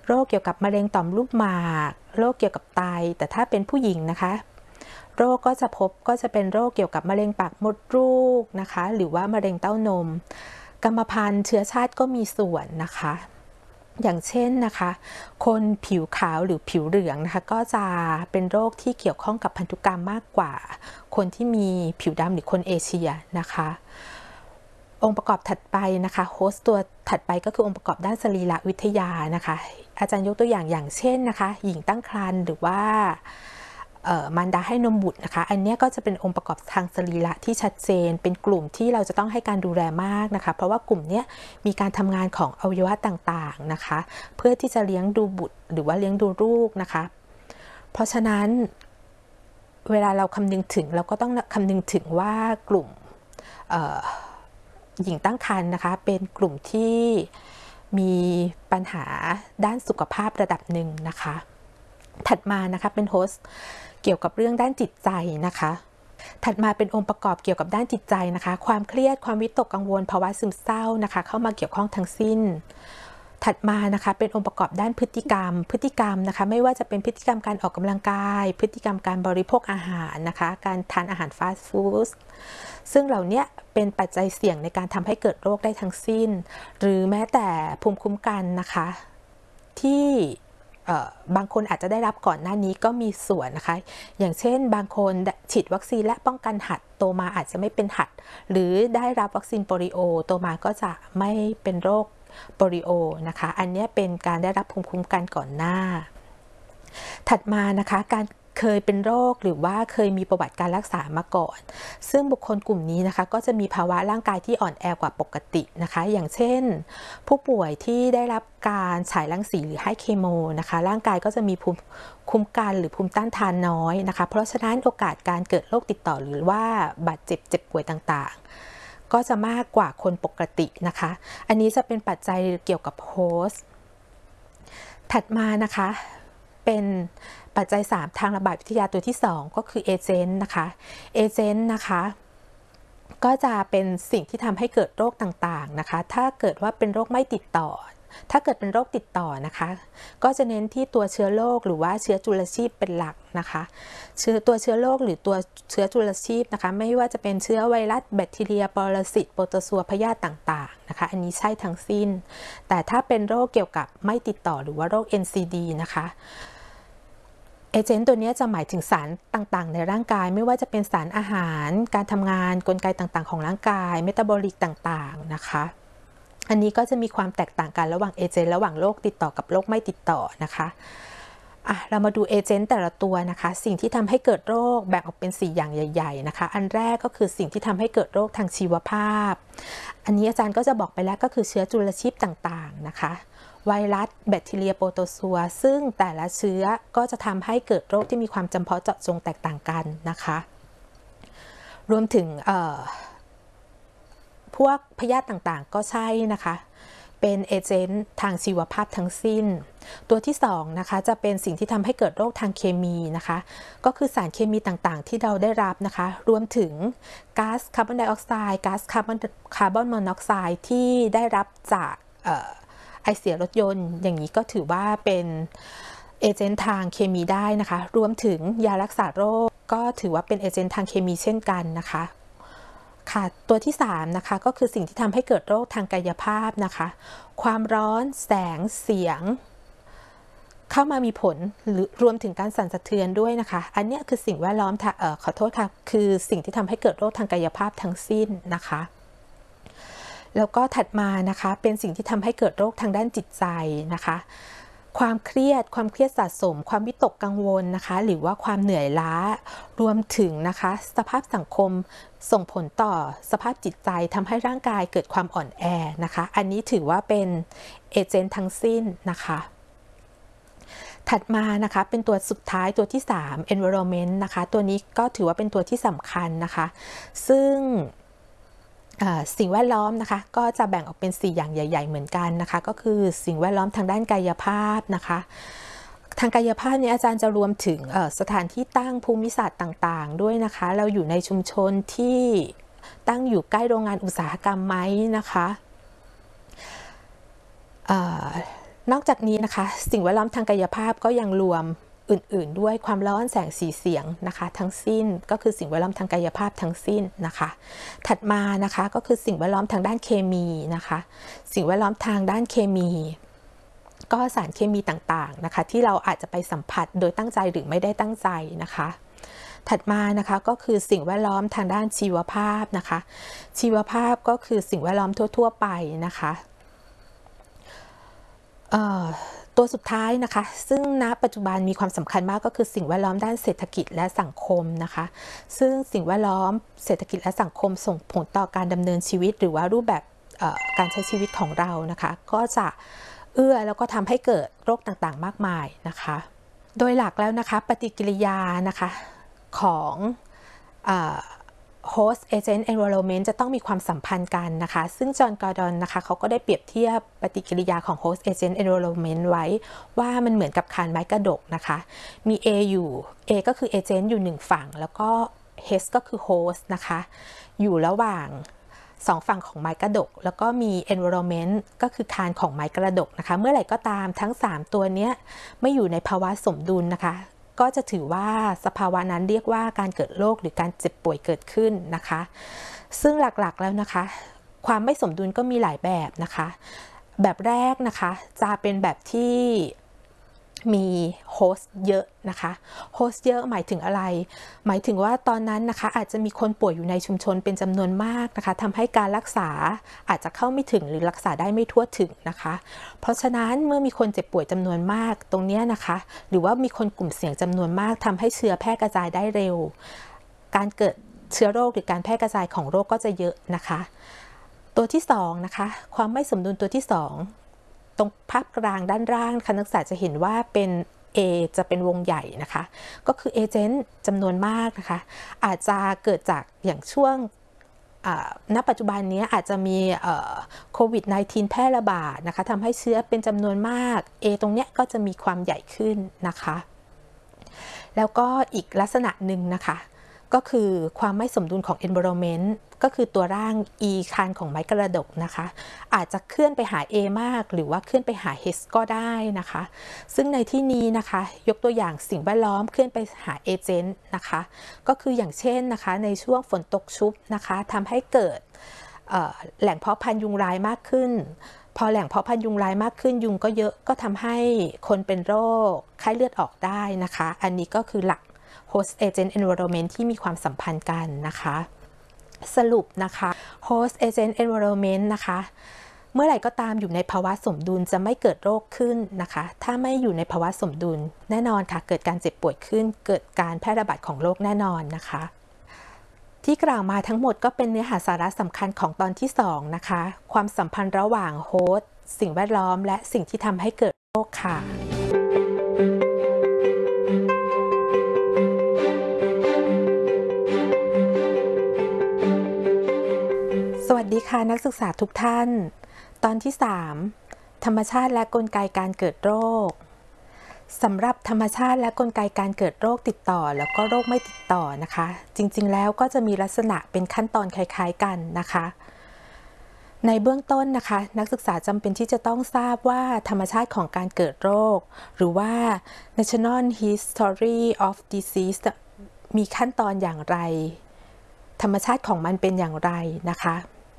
โรคเกี่ยวกับมะเร็งต่อมลูกหมากโรคเกี่ยวกับไตแต่ถ้าเป็นผู้หญิงนะคะโรคก็จะเป็นโรคเกี่ยวกับมะเร็งปากมดลูกนะคะหรือว่ามะเร็งเต้านมกรรมพันธุ์เชื้อชาติก็มีส่วนนะคะอย่างเช่นนะคะคนผิวขาวหรือผิวเหลืองนะคะก็จะเป็นโรคที่เกี่ยวข้องกับพันธุกรรมมากกว่าคนที่มีผิวดำหรือคนเอเชียนะคะองค์ประกอบถัดไปนะคะโฮสต์ตัวถัดไปก็คือองค์ประกอบด้านสรีรวิทยานะคะอาจารย์ยกตัวอย่างเช่นนะคะหญิงตั้งครรภ์หรือว่ามารดาให้นมบุตรนะคะอันนี้ก็จะเป็นองค์ประกอบทางสรีระที่ชัดเจนเป็นกลุ่มที่เราจะต้องให้การดูแลมากนะคะเพราะว่ากลุ่มนี้มีการทำงานของอวัยวะต่างๆนะคะเพื่อที่จะเลี้ยงดูบุตรหรือว่าเลี้ยงดูลูกนะคะเพราะฉะนั้นเวลาเราคำนึงถึงเราก็ต้องคำนึงถึงว่ากลุ่มหญิงตั้งครรภ์นะคะเป็นกลุ่มที่มีปัญหาด้านสุขภาพระดับหนึ่งนะคะถัดมานะคะเป็นโฮสต์เกี่ยวกับเรื่องด้านจิตใจนะคะถัดมาเป็นองค์ประกอบเกี่ยวกับด้านจิตใจนะคะความเครียดความวิตกกังวลภาวะซึมเศร้านะคะเข้ามาเกี่ยวข้องทั้งสิ้นถัดมานะคะเป็นองค์ประกอบด้านพฤติกรรมนะคะไม่ว่าจะเป็นพฤติกรรมการออกกำลังกายพฤติกรรมการบริโภคอาหารนะคะการทานอาหารฟาสต์ฟู้ดซึ่งเหล่านี้เป็นปัจจัยเสี่ยงในการทำให้เกิดโรคได้ทั้งสิ้นหรือแม้แต่ภูมิคุ้มกันนะคะที่บางคนอาจจะได้รับก่อนหน้านี้ก็มีส่วนนะคะอย่างเช่นบางคนฉีดวัคซีนและป้องกันหัดโตมาอาจจะไม่เป็นหัดหรือได้รับวัคซีนโปลิโอโตมาก็จะไม่เป็นโรคโปลิโอนะคะอันนี้เป็นการได้รับภูมิคุ้มกันก่อนหน้าถัดมานะคะการเคยเป็นโรคหรือว่าเคยมีประวัติการรักษามาก่อนซึ่งบุคคลกลุ่มนี้นะคะก็จะมีภาวะร่างกายที่อ่อนแอกว่าปกตินะคะอย่างเช่นผู้ป่วยที่ได้รับการฉายรังสีหรือให้เคมีนะคะร่างกายก็จะมีภูมิคุ้มกันหรือภูมิต้านทานน้อยนะคะเพราะฉะนั้นโอกาสการเกิดโรคติดต่อหรือว่าบาดเจ็บป่วยต่างๆก็จะมากกว่าคนปกตินะคะอันนี้จะเป็นปัจจัยเกี่ยวกับโฮสต์ถัดมานะคะเป็นปัจจัย3ทางระบาดวิทยาตัวที่2ก็คือเอเจนต์นะคะก็จะเป็นสิ่งที่ทำให้เกิดโรคต่างๆนะคะถ้าเกิดว่าเป็นโรคไม่ติดต่อถ้าเกิดเป็นโรคติดต่อนะคะก็จะเน้นที่ตัวเชื้อโรคหรือว่าเชื้อจุลชีพเป็นหลักนะคะตัวเชื้อโรคหรือตัวเชื้อจุลชีพนะคะไม่ว่าจะเป็นเชื้อไวรัสแบคทีเรียปรสิตโปรโตซัวพยาธิต่างๆนะคะอันนี้ใช่ทั้งสิ้นแต่ถ้าเป็นโรคเกี่ยวกับไม่ติดต่อหรือว่าโรค NCD นะคะเอเจนต์ตัวนี้จะหมายถึงสารต่างๆในร่างกายไม่ว่าจะเป็นสารอาหารการทำงานกลไกต่างๆของร่างกายเมตาบอลิกต่างๆนะคะอันนี้ก็จะมีความแตกต่างกันระหว่างเอเจนต์ระหว่างโรคติดต่อกับโรคไม่ติดต่อนะคะเรามาดูเอเจนต์แต่ละตัวนะคะสิ่งที่ทำให้เกิดโรคแบ่งออกเป็น4อย่างใหญ่ๆนะคะอันแรกก็คือสิ่งที่ทำให้เกิดโรคทางชีวภาพอันนี้อาจารย์ก็จะบอกไปแล้วก็คือเชื้อจุลชีพต่างๆนะคะไวรัสแบคทีเรียโปรโตซัวซึ่งแต่ละเชื้อก็จะทำให้เกิดโรคที่มีความจำเพาะเจาะจงแตกต่างกันนะคะรวมถึงพวกพยาธิต่างๆก็ใช่นะคะเป็นเอเจนต์ทางชีวภาพทั้งสิ้นตัวที่2นะคะจะเป็นสิ่งที่ทำให้เกิดโรคทางเคมีนะคะก็คือสารเคมีต่างๆที่เราได้รับนะคะรวมถึงก๊าซคาร์บอนไดออกไซด์ก๊าซคาร์บอนมอนอกไซด์ที่ได้รับจากไอเสียรถยนต์อย่างนี้ก็ถือว่าเป็นเอเจนต์ทางเคมีได้นะคะรวมถึงยารักษาโรคก็ถือว่าเป็นเอเจนต์ทางเคมีเช่นกันนะคะค่ะตัวที่3นะคะก็คือสิ่งที่ทำให้เกิดโรคทางกายภาพนะคะความร้อนแสงเสียงเข้ามามีผลหรือรวมถึงการสั่นสะเทือนด้วยนะคะอันนี้คือสิ่งแวดล้อมขอโทษค่ะคือสิ่งที่ทำให้เกิดโรคทางกายภาพทั้งสิ้นนะคะแล้วก็ถัดมานะคะเป็นสิ่งที่ทำให้เกิดโรคทางด้านจิตใจนะคะความเครียดสะสมความวิตกกังวลนะคะหรือว่าความเหนื่อยล้ารวมถึงนะคะสภาพสังคมส่งผลต่อสภาพจิตใจทำให้ร่างกายเกิดความอ่อนแอนะคะอันนี้ถือว่าเป็นเอเจนต์ทั้งสิ้นนะคะถัดมานะคะเป็นตัวสุดท้ายตัวที่3 environment นะคะตัวนี้ก็ถือว่าเป็นตัวที่สำคัญนะคะซึ่งสิ่งแวดล้อมนะคะก็จะแบ่งออกเป็น4อย่างใหญ่ๆเหมือนกันนะคะก็คือสิ่งแวดล้อมทางด้านกายภาพนะคะทางกายภาพนี้อาจารย์จะรวมถึงสถานที่ตั้งภูมิศาสตร์ต่างๆด้วยนะคะเราอยู่ในชุมชนที่ตั้งอยู่ใกล้โรงงานอุตสาหกรรมไหมนะคะนอกจากนี้นะคะสิ่งแวดล้อมทางกายภาพก็ยังรวมอื่นๆด้วยความร้อนแสงสีเสียงนะคะทั้งสิ้นก็คือสิ่งแวดล้อมทางกายภาพทั้งสิ้นนะคะถัดมานะคะก็คือสิ่งแวดล้อมทางด้านเคมีนะคะสิ่งแวดล้อมทางด้านเคมีก็สารเคมีต่างๆนะคะที่เราอาจจะไปสัมผัสโดยตั้งใจหรือไม่ได้ตั้งใจนะคะถัดมานะคะก็คือสิ่งแวดล้อมทางด้านชีวภาพนะคะชีวภาพก็คือสิ่งแวดล้อมทั่วๆไปนะคะตัวสุดท้ายนะคะซึ่งณปัจจุบันมีความสำคัญมากก็คือสิ่งแวดล้อมด้านเศรษฐกิจและสังคมนะคะซึ่งสิ่งแวดล้อมเศรษฐกิจและสังคมส่งผลต่อการดำเนินชีวิตหรือว่ารูปแบบการใช้ชีวิตของเรานะคะก็จะแล้วก็ทำให้เกิดโรคต่างๆมากมายนะคะโดยหลักแล้วนะคะปฏิกิริยานะคะของhost agent environment จะต้องมีความสัมพันธ์กันนะคะซึ่งจอห์น กอร์ดอนนะคะเขาก็ได้เปรียบเทียบปฏิกิริยาของ host agent environment ไว้ว่ามันเหมือนกับคานไม้กระดกนะคะมี A อยู่ A ก็คือ agent อยู่1ฝั่งแล้วก็ H ก็คือ host นะคะอยู่ระหว่าง2ฝั่งของไม้กระดกแล้วก็มี environment ก็คือคานของไม้กระดกนะคะเมื่อไหร่ก็ตามทั้ง3ตัวนี้ไม่อยู่ในภาวะสมดุลนะคะก็จะถือว่าสภาวะนั้นเรียกว่าการเกิดโรคหรือการเจ็บป่วยเกิดขึ้นนะคะซึ่งหลักๆแล้วนะคะความไม่สมดุลก็มีหลายแบบนะคะแบบแรกนะคะจะเป็นแบบที่มีโฮสต์เยอะนะคะโฮสต์เยอะหมายถึงอะไรหมายถึงว่าตอนนั้นนะคะอาจจะมีคนป่วยอยู่ในชุมชนเป็นจำนวนมากนะคะทำให้การรักษาอาจจะเข้าไม่ถึงหรือรักษาได้ไม่ทั่วถึงนะคะเพราะฉะนั้นเมื่อมีคนเจ็บป่วยจำนวนมากตรงนี้นะคะหรือว่ามีคนกลุ่มเสี่ยงจำนวนมากทำให้เชื้อแพร่กระจายได้เร็วการเกิดเชื้อโรคหรือการแพร่กระจายของโรคก็จะเยอะนะคะตัวที่2นะคะความไม่สมดุลตัวที่2ตรงภาพกลางด้านล่างนักศึกษาจะเห็นว่าเป็น A จะเป็นวงใหญ่นะคะก็คือเอเจนต์จำนวนมากนะคะอาจจะเกิดจากอย่างช่วงณปัจจุบันนี้อาจจะมีโควิด -19 แพร่ระบาดนะคะทำให้เชื้อเป็นจำนวนมาก A ตรงเนี้ยก็จะมีความใหญ่ขึ้นนะคะแล้วก็อีกลักษณะหนึ่งนะคะก็คือความไม่สมดุลของ environment ก็คือตัวร่าง E คานของไม้กระดกนะคะอาจจะเคลื่อนไปหา A มากหรือว่าเคลื่อนไปหา H ก็ได้นะคะซึ่งในที่นี้นะคะยกตัวอย่างสิ่งแวดล้อมเคลื่อนไปหาเอเจนต์นะคะก็คืออย่างเช่นนะคะในช่วงฝนตกชุกนะคะทำให้เกิดแหล่งเพาะพันธุ์ยุงลายมากขึ้นพอแหล่งเพาะพันธุ์ยุงลายมากขึ้นยุงก็เยอะก็ทำให้คนเป็นโรคไข้เลือดออกได้นะคะอันนี้ก็คือหลักhost agent environment ที่มีความสัมพันธ์กันนะคะสรุปนะคะ host agent environment นะคะเมื่อไหร่ก็ตามอยู่ในภาวะสมดุลจะไม่เกิดโรคขึ้นนะคะถ้าไม่อยู่ในภาวะสมดุลแน่นอนค่ะเกิดการเจ็บป่วยขึ้นเกิดการแพร่ระบาดของโรคแน่นอนนะคะที่กล่าวมาทั้งหมดก็เป็นเนื้อหาสาระสำคัญของตอนที่2นะคะความสัมพันธ์ระหว่างโฮสต์สิ่งแวดล้อมและสิ่งที่ทำให้เกิดโรคค่ะสวัสดีค่ะนักศึกษาทุกท่านตอนที่3ธรรมชาติและกลไกการเกิดโรคสำหรับธรรมชาติและกลไกการเกิดโรคติดต่อแล้วก็โรคไม่ติดต่อนะคะจริงๆแล้วก็จะมีลักษณะเป็นขั้นตอนคล้ายๆกันนะคะในเบื้องต้นนะคะนักศึกษาจำเป็นที่จะต้องทราบว่าธรรมชาติของการเกิดโรคหรือว่า National History of Disease มีขั้นตอนอย่างไรธรรมชาติของมันเป็นอย่างไรนะคะ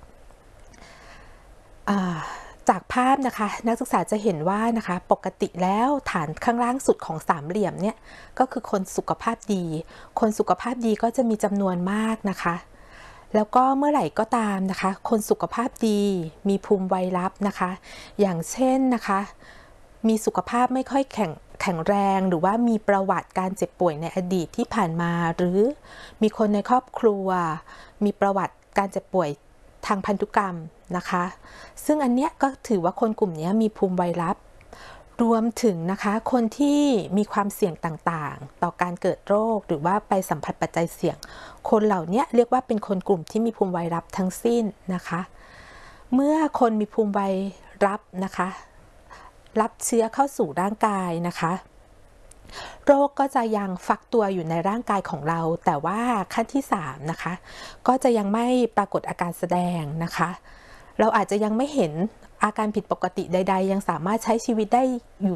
จากภาพนะคะนักศึกษาจะเห็นว่านะคะปกติแล้วฐานข้างล่างสุดของสามเหลี่ยมเนี่ยก็คือคนสุขภาพดีคนสุขภาพดีก็จะมีจำนวนมากนะคะแล้วก็เมื่อไหร่ก็ตามนะคะคนสุขภาพดีมีภูมิไวรับนะคะอย่างเช่นนะคะมีสุขภาพไม่ค่อยแข็งแรงหรือว่ามีประวัติการเจ็บป่วยในอดีตที่ผ่านมาหรือมีคนในครอบครัวมีประวัติการเจ็บป่วยทางพันธุกรรมนะคะซึ่งอันเนี้ยก็ถือว่าคนกลุ่มนี้มีภูมิไวรับรวมถึงนะคะคนที่มีความเสี่ยงต่างๆต่อการเกิดโรคหรือว่าไปสัมผัสปัจจัยเสี่ยงคนเหล่านี้เรียกว่าเป็นคนกลุ่มที่มีภูมิไวรับทั้งสิ้นนะคะเมื่อคนมีภูมิไวรับนะคะรับเชื้อเข้าสู่ร่างกายนะคะโรคก็จะยังฟักตัวอยู่ในร่างกายของเราแต่ว่าขั้นที่3นะคะก็จะยังไม่ปรากฏอาการแสดงนะคะเราอาจจะยังไม่เห็นอาการผิดปกติใดๆยังสามารถใช้ชีวิตได้อยู่